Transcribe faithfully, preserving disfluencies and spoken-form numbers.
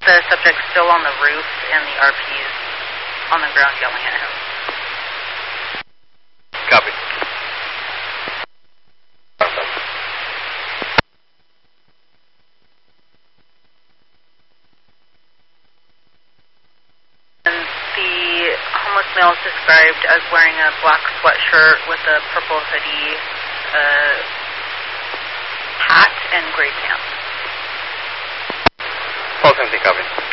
The subject's still on the roof, and the R P's on the ground yelling at him. Copy. And the homeless male is described as wearing a black sweatshirt with a purple hoodie, uh, hat, and gray pants. False empty, copy.